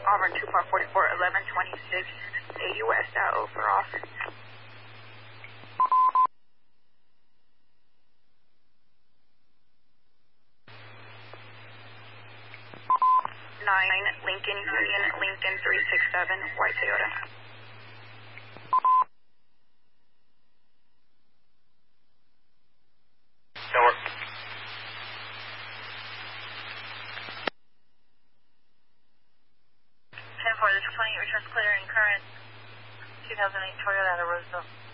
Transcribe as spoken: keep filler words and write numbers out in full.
Auburn two four four four, eleven twenty-six, eighty West, uh, over off. nine, Lincoln Union, Lincoln three six seven, white Toyota. Over. ten four, this is twenty, returns clear and current two thousand eight Toyota out of Roseville.